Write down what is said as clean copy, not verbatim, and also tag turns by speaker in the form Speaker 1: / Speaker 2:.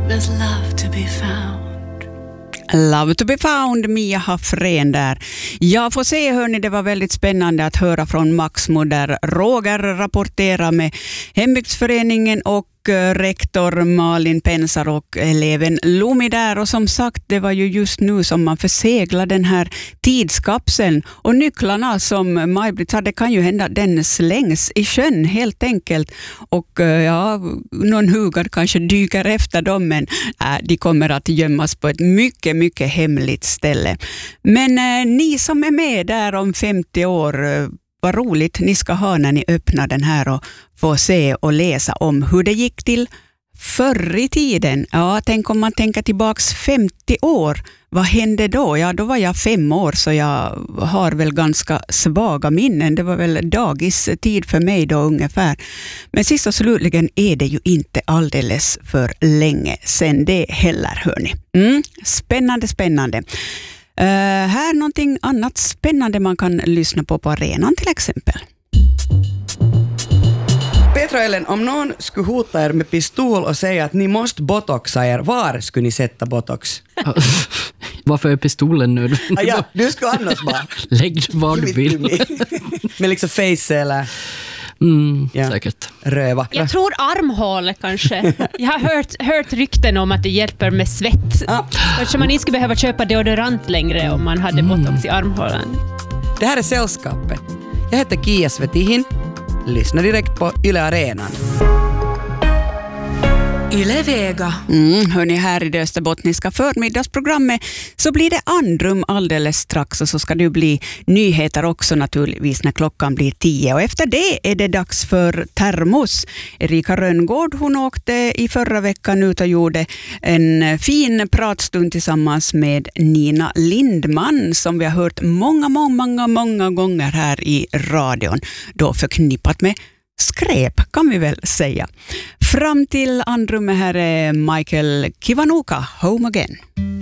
Speaker 1: There's love to be found.
Speaker 2: Love to be found, Mia Haffren där. Jag får se, hörni, det var väldigt spännande att höra från Maxmo där Roger rapporterar med Hembygdsföreningen och rektor Malin Pensar och eleven Lumi där. Och som sagt, det var ju just nu som man förseglar den här tidskapseln. Och nycklarna som Maj-Britt sa, det kan ju hända den slängs i sjön helt enkelt. Och ja, någon hugad kanske dyker efter dem, men de kommer att gömmas på ett mycket, mycket hemligt ställe. Men ni som är med där om 50 år, vad roligt ni ska ha när ni öppnar den här och får se och läsa om hur det gick till förr i tiden. Ja, tänk om man tänker tillbaks 50 år. Vad hände då? Ja, då var jag 5 år, så jag har väl ganska svaga minnen. Det var väl dagistid för mig då ungefär. Men sist och slutligen är det ju inte alldeles för länge sedan det heller, hörni. Spännande, spännande. Här någonting annat spännande man kan lyssna på arenan till exempel.
Speaker 3: Petra Ellen, om någon skulle hota er med pistol och säga att ni måste botoxa er, var skulle ni sätta botox?
Speaker 4: Varför är pistolen nu?
Speaker 3: Ja, du skulle annars bara.
Speaker 4: Lägg var du vill.
Speaker 3: Med liksom face eller...
Speaker 4: Säkert.
Speaker 3: Röva.
Speaker 5: Jag tror armhål kanske. Jag har hört rykten om att det hjälper med svett. Kanske man inte skulle behöva köpa deodorant längre om man hade botox i armhålen.
Speaker 3: Det här är Sällskapet. Jag heter Kia Svetihin. Lyssna direkt på Yle Arenan.
Speaker 1: Yle Vega.
Speaker 2: Hörni, här i det österbottniska förmiddagsprogrammet så blir det andrum alldeles strax, och så ska det bli nyheter också naturligtvis när klockan blir 10. Och efter det är det dags för Termos. Erika Rönngård, hon åkte i förra veckan ut och gjorde en fin pratstund tillsammans med Nina Lindman som vi har hört många gånger här i radion. Då förknippat med skräp kan vi väl säga. Fram till andrummet här är Michael Kiwanuka, Home Again.